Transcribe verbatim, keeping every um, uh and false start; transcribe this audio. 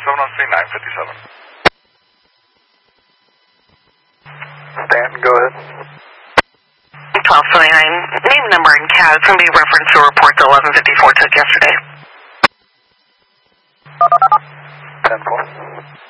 seven oh three nine fifty-seven. Stanton, go ahead. twelve seventy-nine, name, number, and C A D. It's going to be reference to a report that eleven fifty-four took yesterday. ten four.